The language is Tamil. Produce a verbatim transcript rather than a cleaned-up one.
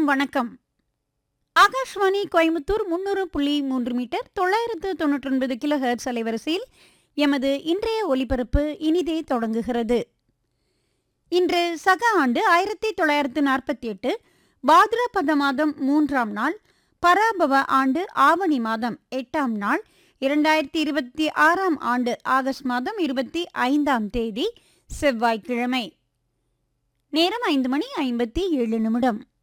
வணக்கம். ஆகாஷ்வாணி கோயம்புத்தூர் முன்னூறு புள்ளி மூன்று மீட்டர் தொள்ளாயிரத்து தொன்னூற்றி ஒன்பது கிலோ ஹெர்ட்ஸ் அலைவரிசையில் எமது இன்றைய ஒலிபரப்பு இனிதே தொடங்குகிறது. இன்று சக ஆண்டு ஆயிரத்தி தொள்ளாயிரத்து நாற்பத்தி எட்டு பாத்ரபத மாதம் மூன்றாம் நாள், பராபவ ஆண்டு ஆவணி மாதம் எட்டாம் நாள், இரண்டாயிரத்தி இருபத்தி ஆறாம் ஆண்டு ஆகஸ்ட் மாதம் இருபத்தி ஐந்தாம் தேதி செவ்வாய்க்கிழமை. நேரம் ஐந்து மணி ஐம்பத்தி ஏழு நிமிடம்.